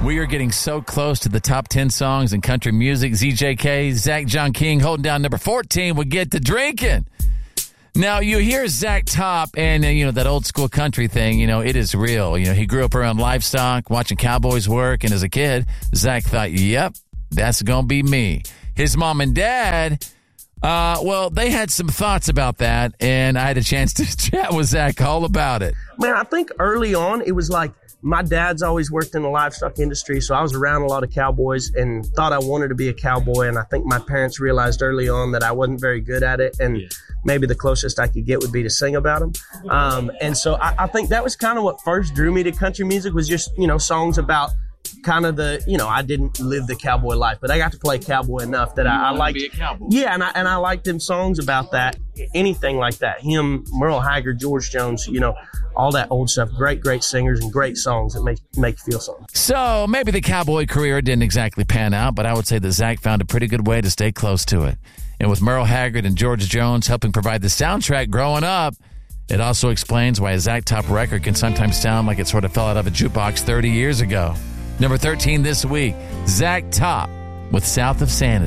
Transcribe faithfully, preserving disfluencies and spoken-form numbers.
We are getting so close to the top ten songs in country music. Z J K, Zach John King holding down number fourteen. We get to drinking. Now, you hear Zach Top and, uh, you know, that old school country thing, you know, it is real. You know, he grew up around livestock, watching cowboys work, and as a kid, Zach thought, yep, that's going to be me. His mom and dad, uh, well, they had some thoughts about that, and I had a chance to chat with Zach all about it. Man, I think early on, it was like, my dad's always worked in the livestock industry, so I was around a lot of cowboys and thought I wanted to be a cowboy. And I think my parents realized early on that I wasn't very good at it, and yeah. maybe the closest I could get would be to sing about them. Um, and so I, I think that was kind of what first drew me to country music, was just, you know, songs about kind of the, you know, I didn't live the cowboy life, but I got to play cowboy enough that I, I liked. Be a cowboy. Yeah, and I and I liked them songs about that, anything like that. Him, Merle Haggard, George Jones, you know, all that old stuff. Great, great singers and great songs that make make you feel something. So maybe the cowboy career didn't exactly pan out, but I would say that Zach found a pretty good way to stay close to it. And with Merle Haggard and George Jones helping provide the soundtrack growing up, it also explains why a Zach Top record can sometimes sound like it sort of fell out of a jukebox thirty years ago. Number thirteen this week, Zach Top with South of Sanity.